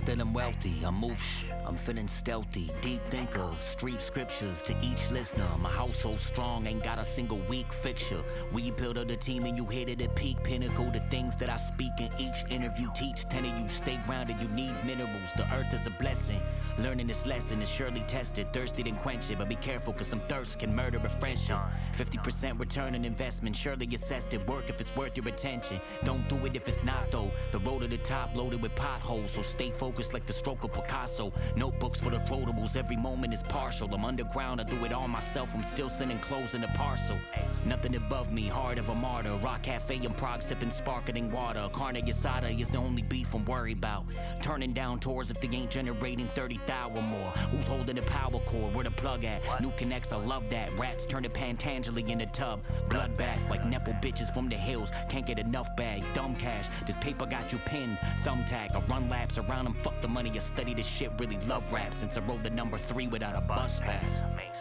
still am wealthy. I move I'm feeling stealthy. Deep thinker, street scriptures to each listener. My household strong, ain't got a single weak fixture. We build up the team and you hit it at peak pinnacle. The things that I speak in each interview teach. 10 of you stay grounded, you need minerals. The earth is a blessing. Learning this lesson is surely tested. Thirsty then quench it, but be careful cause some thirst can murder a friendship. 50% return on investment, surely assessed it. Work if it's worth your attention. Don't do it if it's not though. The road to the top loaded with potholes, so stay focused like the stroke of Picasso. Notebooks for the quotables, every moment is partial. I'm underground, I do it all myself. I'm still sending clothes in a parcel. Nothing above me, heart of a martyr. Rock cafe in Prague, sipping sparkling water. Carne asada is the only beef I'm worried about. Turning down tours if they ain't generating 30,000 or more. Who's holding the power cord? Where the plug at? New connects, I love that. Rats turn to Pantangeli in the tub. Bloodbath like Nepo bitches from the hills. Can't get enough bag, dumb cash. This paper got you pinned, thumbtack. I run laps around them, fuck the money. I study this shit, really love rap since I wrote the number 3 without a bus pass.